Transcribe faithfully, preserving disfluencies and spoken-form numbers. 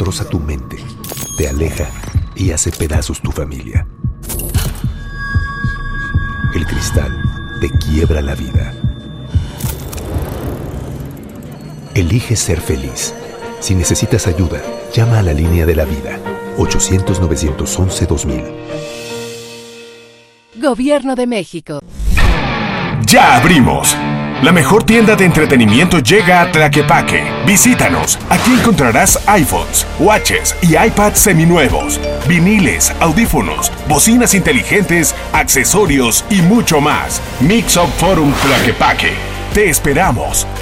destroza tu mente, te aleja y hace pedazos tu familia. El cristal te quiebra la vida. Elige ser feliz. Si necesitas ayuda, llama a la línea de la vida. ochocientos, novecientos once, dos mil. Gobierno de México. ¡Ya abrimos! La mejor tienda de entretenimiento llega a Tlaquepaque. Visítanos. Aquí encontrarás iPhones, watches y iPads seminuevos, viniles, audífonos, bocinas inteligentes, accesorios y mucho más. Mix Up Forum Tlaquepaque. Te esperamos.